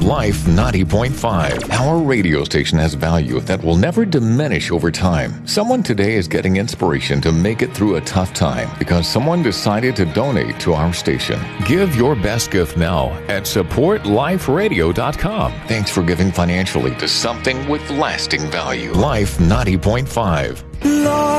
Life 90.5. Our radio station has value that will never diminish over time. Someone today is getting inspiration to make it through a tough time because someone decided to donate to our station. Give your best gift now at supportliferadio.com. Thanks for giving financially to something with lasting value. Life 90.5.